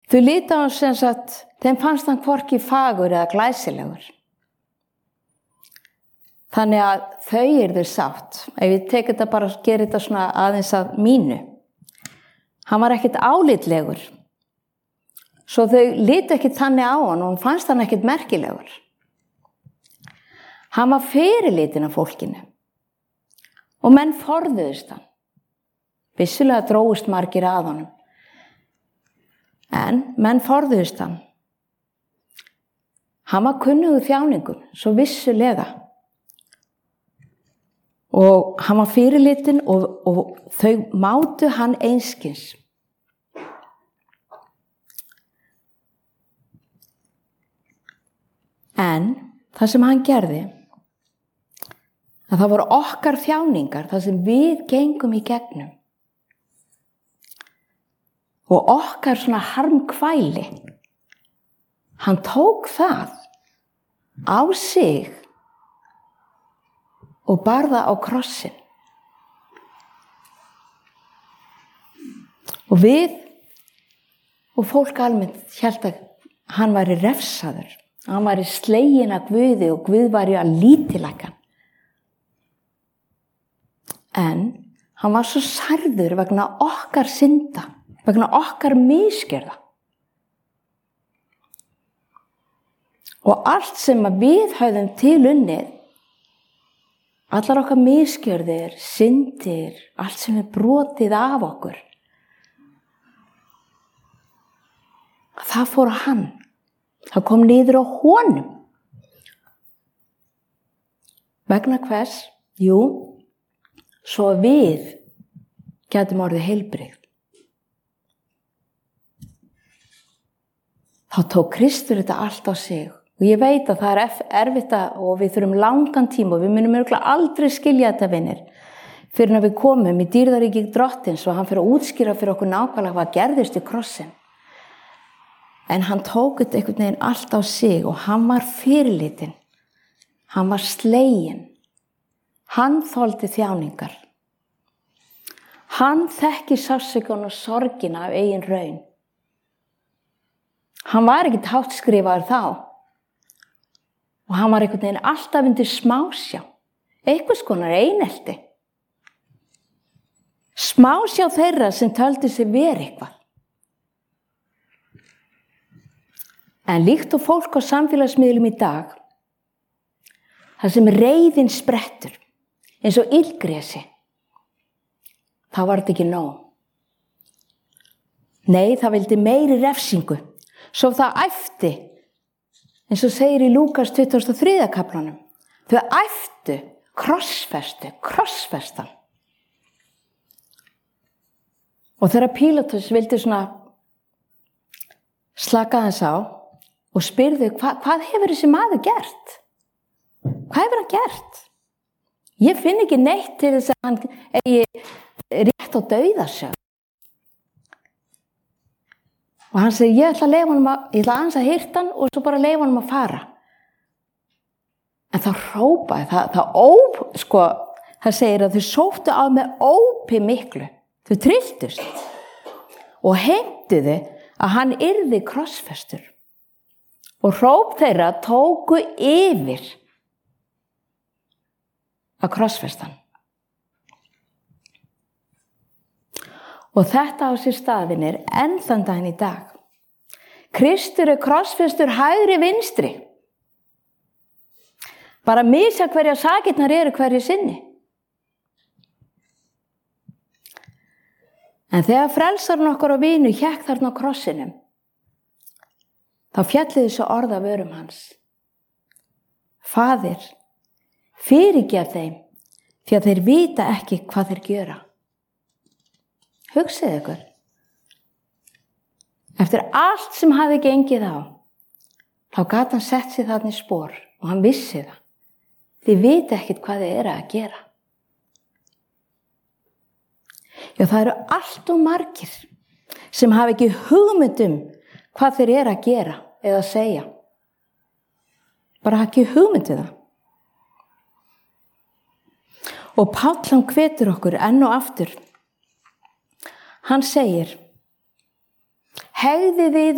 Þau líta á sem sagt, þeim fannst hann hvorki fagur eða glæsilegur. Þannig að þau yrðu sátt. Ef ég tek þetta bara og gerir þetta svona aðeins að mínu. Hann var ekkert álitlegur. Svo þau lítu ekkert þannig á hann og hann fannst hann ekkert merkilegur. Hann var fyrirlitin af fólkinu. Og menn forðuðust hann. Vissulega drógust margir að honum. En menn forðuðust hann. Hann var kunnugur þjáningum, svo vissulega. Og hann var fyrirlitin og þau mátu hann einskis. En það sem hann gerði, að það voru okkar þjáningar, það sem við gengum í gegnum. Og okkar svona harmkvæli, hann tók það á sig og bar það á krossin. Og við og fólk almennt hélt að hann væri refsaður, hann væri sleginn af Guði og Guð væri að lítilaka hann. En hann var svo særður vegna okkar synda, vegna okkar misgjörða. Og allt sem við höfðum til unnið, allar okkar misgjörðir, syndir, allt sem brotið af okkur, það fór á hann. Það kom niður á honum. Vegna hvers? Jú, svo við gætum orðið heilbrigð. Þá tók Kristur þetta allt á sig. Og ég veit að það erfitt og við þurfum langan tíma og við munum örugglega aldrei skilja þetta, vinir. Fyrir að við komum í dýrðaríki Drottins og hann fyrir að útskýra fyrir okkur nákvæmlega hvað gerðist í krossin. En hann tók þetta einhvern veginn allt á sig og hann var fyrirlitin. Hann var sleginn. Hann þoldi þjáningar. Hann þekkir sársaukann og sorgina af eigin raun. Hann var ekkert háttskrifaður þá. Og hann var einhvern veginn alltaf undir smásjá. Einhvers konar einelti. Smásjá þeirra sem töldu sig vera eitthvað. En líkt og fólk á samfélagsmiðlum í dag, það sem reiðin sprettur, eins og illgresi, þá var þetta ekki nóg. Nei, það vildi meiri refsingu, svo það æfti, eins og segir í Lúkas 23. kaplanum, þau æftu krossfestan. Og þegar Pílatus vildi svona slaka þess á og spyrðu, hvað hefur þessi maður gert? Hvað hefur hann gert? Ég finn ekki neitt til þess að hann eigi rétt á dauðasjö. Og hann segi, ég ætla aðeins að hirta hann og svo bara leyfa honum að fara. En það hrópaði, það segir að þau sóttu á með ópi miklu. Þau trylltust og heimtuðu að hann yrði krossfestur. Og hróp þeirra tóku yfir að krossfesta hann. Og þetta á sér staðinir enn þann daginn í dag. Kristur krossfestur hægri vinstri. Bara misja hverja sakirnar eru hverju sinni. En þegar frelsarinn okkar og vinu hékk þarna á krossinum, þá fjalli þessu orð af vörum hans. Faðir, fyrirgef þeim, því að þeir vita ekki hvað þeir gjöra. Hugsið ykkur. Eftir allt sem hafði gengið á, þá gat hann sett sig þarna í spor og hann vissi það. Þið vita ekkert hvað þeir eru að gera. Já, það eru allt og margir sem hafa ekki hugmynd hvað þeir eru að gera eða segja. Bara ekki hugmynd það. Og Páll hann hvetur okkur enn og aftur. Hann segir, hegðið þið